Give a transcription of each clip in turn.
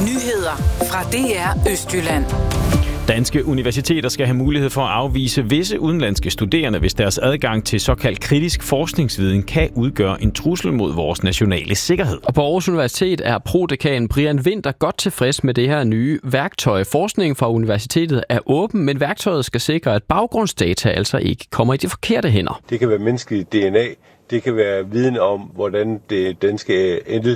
Nyheder fra DR Østjylland. Danske universiteter skal have mulighed for at afvise visse udenlandske studerende, hvis deres adgang til såkaldt kritisk forskningsviden kan udgøre en trussel mod vores nationale sikkerhed. Og på Aarhus Universitet er prodekan Brian Winther godt tilfreds med det her nye værktøj. Forskningen fra universitetet er åben, men værktøjet skal sikre, at baggrundsdata altså ikke kommer i de forkerte hænder. Det kan være menneskeligt DNA. Det kan være viden om, hvordan det danske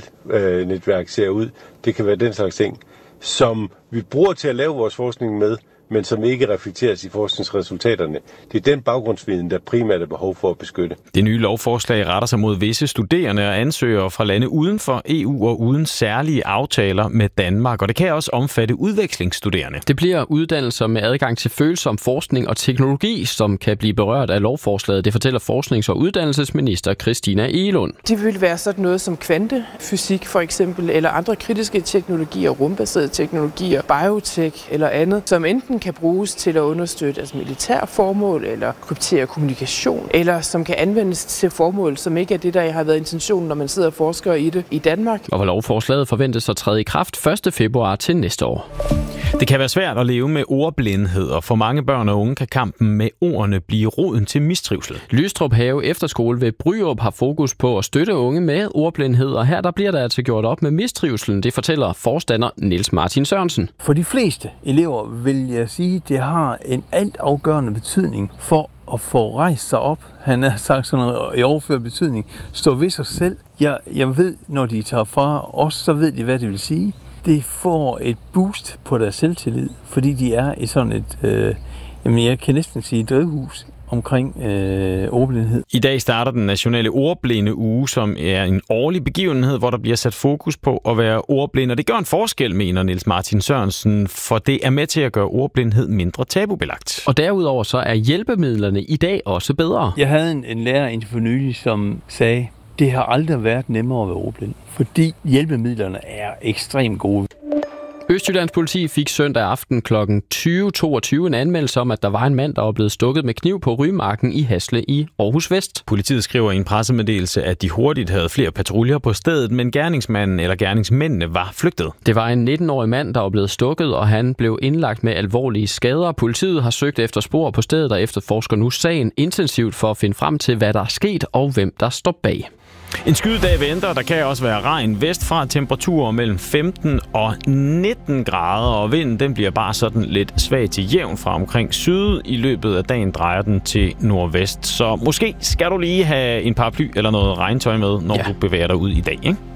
netværk ser ud. Det kan være den slags ting, som vi bruger til at lave vores forskning med, men som ikke reflekteres i forskningsresultaterne. Det er den baggrundsviden, der primært er behov for at beskytte. Det nye lovforslag retter sig mod visse studerende og ansøgere fra lande uden for EU og uden særlige aftaler med Danmark, og det kan også omfatte udvekslingsstuderende. Det bliver uddannelser med adgang til følsom forskning og teknologi, som kan blive berørt af lovforslaget. Det fortæller forsknings- og uddannelsesminister Christina Egelund. Det vil være sådan noget som kvantefysik for eksempel, eller andre kritiske teknologier, rumbaserede teknologier, biotech eller andet, som enten kan bruges til at understøtte militær formål eller kryptere kommunikation, eller som kan anvendes til formål, som ikke er det, der har været intentionen, når man sidder og forsker i det i Danmark. Og lovforslaget forventes at træde i kraft 1. februar til næste år. Det kan være svært at leve med ordblindhed, og for mange børn og unge kan kampen med ordene blive roden til mistrivsel. Lystrup Have Efterskole ved Bryrup har fokus på at støtte unge med ordblindhed, og her der bliver der altså gjort op med mistrivselen. Det fortæller forstander Niels Martin Sørensen. For de fleste elever vil jeg sige, det har en altafgørende betydning for at få rejst sig op. Han har sagt sådan noget i overført betydning. Stå ved sig selv. Jeg ved, når de tager fra os, så ved de, hvad det vil sige. Det får et boost på deres selvtillid, fordi de er i sådan et, jeg kan næsten sige drivhus omkring ordblindhed. I dag starter den nationale ordblinde uge, som er en årlig begivenhed, hvor der bliver sat fokus på at være ordblind. Og det gør en forskel, mener Niels Martin Sørensen, for det er med til at gøre ordblindhed mindre tabubelagt. Og derudover så er hjælpemidlerne i dag også bedre. Jeg havde en lærer indtil for nylig, som sagde, det har aldrig været nemmere at være ordblind, fordi hjælpemidlerne er ekstremt gode. Østjyllands politi fik søndag aften kl. 20.22 en anmeldelse om, at der var en mand, der var blevet stukket med kniv på Rymarken i Hasle i Aarhus Vest. Politiet skriver i en pressemeddelelse, at de hurtigt havde flere patruljer på stedet, men gerningsmanden eller gerningsmændene var flygtet. Det var en 19-årig mand, der var blevet stukket, og han blev indlagt med alvorlige skader. Politiet har søgt efter spor på stedet og efterforsker nu sagen intensivt for at finde frem til, hvad der er sket og hvem der står bag. En skydedag venter, der kan også være regn vestfra, temperaturer mellem 15 og 19 grader, og vinden den bliver bare sådan lidt svag til jævn fra omkring syd. I løbet af dagen drejer den til nordvest, så måske skal du lige have en paraply eller noget regntøj med, når du bevæger dig ud i dag, ikke?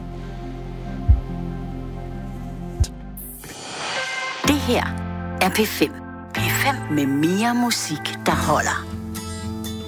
Det her er P5. P5 med mere musik, der holder.